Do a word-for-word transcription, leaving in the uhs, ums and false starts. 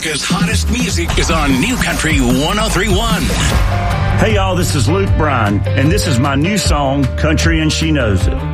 America's hottest music is on New Country one oh three point one. Hey, y'all, this is Luke Bryan, and this is my new song, Country and She Knows It.